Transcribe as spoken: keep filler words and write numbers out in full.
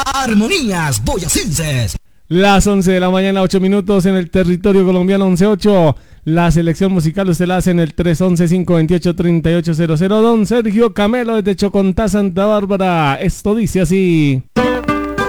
Armonías Boyacenses. Las once de la mañana, ocho minutos en el territorio colombiano, once ocho. La selección musical usted la hace en el tres once, cinco veintiocho, treinta y ocho cero cero. Don Sergio Camelo desde Chocontá, Santa Bárbara. Esto dice así.